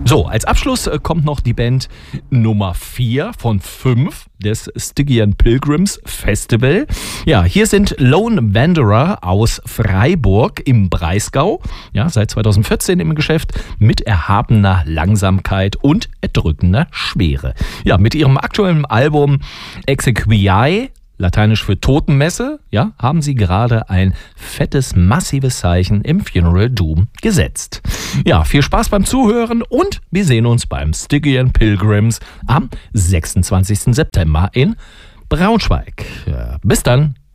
So, als Abschluss kommt noch die Band Nummer 4 von 5 des Stygian Pilgrims Festival. Ja, hier sind Lone Wanderer aus Freiburg im Breisgau. Ja, seit 2014 im Geschäft mit erhabener Langsamkeit und erdrückender Schwere. Ja, mit ihrem aktuellen Album Exequiae, lateinisch für Totenmesse, ja, haben sie gerade ein fettes, massives Zeichen im Funeral Doom gesetzt. Ja, viel Spaß beim Zuhören und wir sehen uns beim Stygian Pilgrims am 26. September in Braunschweig. Ja, bis dann.